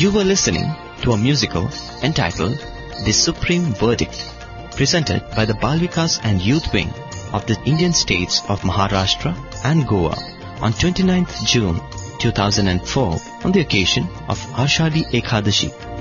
You were listening to a musical entitled The Supreme Verdict, presented by the Bal Vikas and Youth Wing of the Indian states of Maharashtra and Goa on 29th June 2004 on the occasion of Ashadi Ekadashi.